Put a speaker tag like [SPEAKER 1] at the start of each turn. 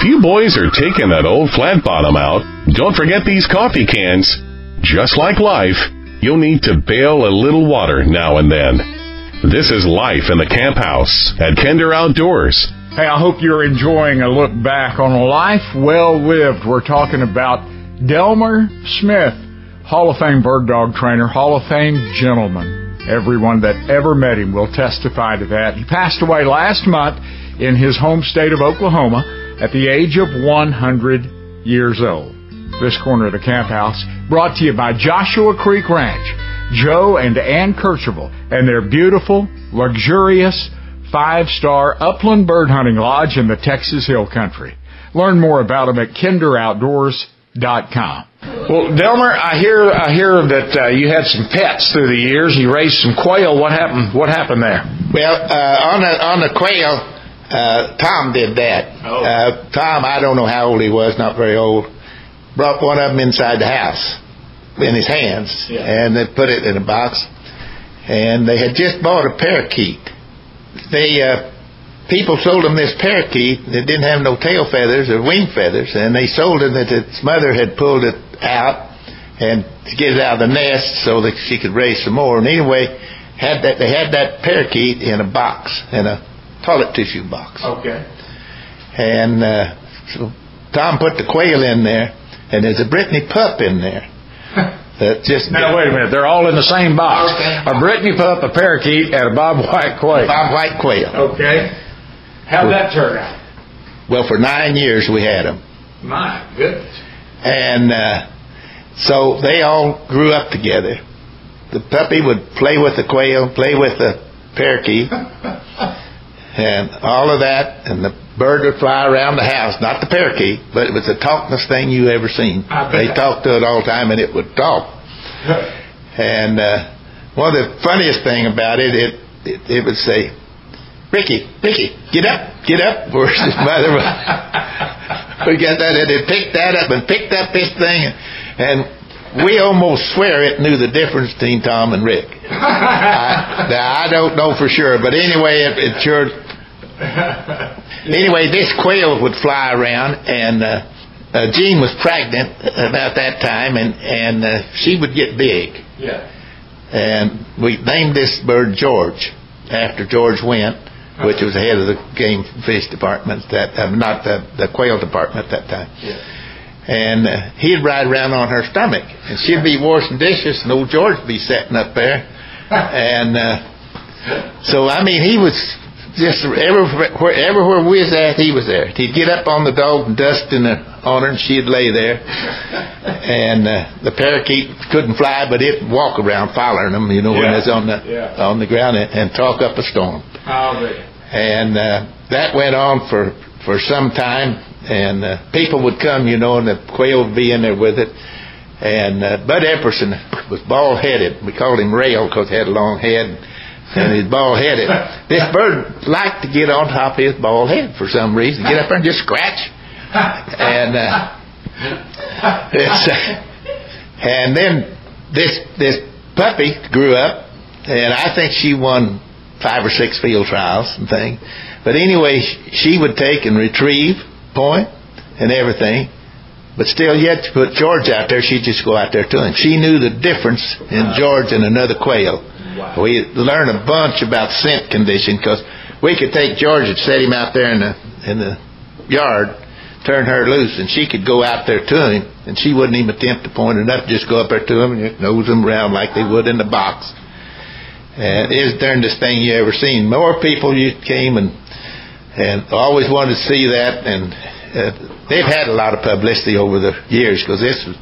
[SPEAKER 1] you boys are taking that old flat bottom out, don't forget these coffee cans. Just like life, you'll need to bail a little water now and then. This is life in the camp house at Kinder Outdoors.
[SPEAKER 2] Hey, I hope you're enjoying a look back on a life well lived. We're talking about Delmer Smith, Hall of Fame bird dog trainer, Hall of Fame gentleman. Everyone that ever met him will testify to that. He passed away last month in his home state of Oklahoma at the age of 100 years old. This corner of the camp house brought to you by Joshua Creek Ranch, Joe and Ann Kercheval, and their beautiful, luxurious, 5-star upland bird hunting lodge in the Texas Hill Country. Learn more about them at kinderoutdoors.com. Well, Delmer, I hear that you had some pets through the years. You raised some quail. What happened? What happened there?
[SPEAKER 3] Well, on the quail, Tom did that. Tom, I don't know how old he was, not very old, brought one of them inside the house in his hands, and they put it in a box. And they had just bought a parakeet. People sold them this parakeet that didn't have no tail feathers or wing feathers, and they sold it that its mother had pulled it out and to get it out of the nest so that she could raise some more. And anyway, they had that parakeet in a box, in a toilet tissue box.
[SPEAKER 2] Okay.
[SPEAKER 3] And so Tom put the quail in there, and there's a Brittany pup in there.
[SPEAKER 2] Now, wait a minute. They're all in the same box. Okay. A Brittany pup, a parakeet, and a Bob White quail.
[SPEAKER 3] Bob White quail.
[SPEAKER 2] Okay. How'd that turn out?
[SPEAKER 3] Well, for 9 years we had them.
[SPEAKER 2] My goodness.
[SPEAKER 3] And so they all grew up together. The puppy would play with the quail, play with the parakeet, and all of that, and the bird would fly around the house. Not the parakeet, but it was the talkingest thing you ever seen. They talked to it all the time, and it would talk. And one of the funniest thing about it would say, Ricky, get up. Where's his mother? We got that, and it picked that up and picked up this thing, and we almost swear it knew the difference between Tom and Rick. I don't know for sure, but anyway, it sure. Anyway, this quail would fly around, and Jean was pregnant about that time, and she would get big.
[SPEAKER 2] Yeah.
[SPEAKER 3] And we named this bird George after George Wendt, which was the head of the game fish department, not the quail department at that time.
[SPEAKER 2] Yeah.
[SPEAKER 3] And he'd ride around on her stomach, and she'd be washing dishes, and old George would be sitting up there. And so, I mean, he was just everywhere we was at, he was there. He'd get up on the dog and dust on her, and she'd lay there. And the parakeet couldn't fly, but it'd walk around following them, when it's on the ground, and talk up a storm. And that went on for some time, and people would come, and the quail would be in there with it. And Bud Epperson was bald-headed. We called him Rail because he had a long head, and he's bald-headed. This bird liked to get on top of his bald head for some reason. Get up there and just scratch. And then this puppy grew up, and I think she won 5 or 6 field trials and things. But anyway, she would take and retrieve, point, and everything. But still, you had to put George out there. She'd just go out there to him. She knew the difference in George and another quail. Wow. We learned a bunch about scent condition, because we could take George and set him out there in the yard, turn her loose, and she could go out there to him, and she wouldn't even attempt to point it up. Just go up there to him and nose him around like they would in the box. And it was the darndest thing you ever seen. More people came and always wanted to see that, and they've had a lot of publicity over the years, because this was